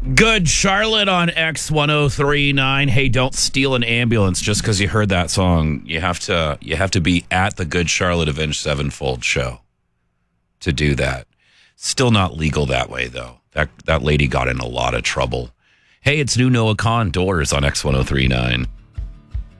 Good Charlotte on X1039. Hey, don't steal an ambulance just because you heard that song. You have to be at the Good Charlotte Avenged Sevenfold show to do that. Still not legal that way though. That lady got in a lot of trouble. Hey, it's new Noah Khan Doors on X1039.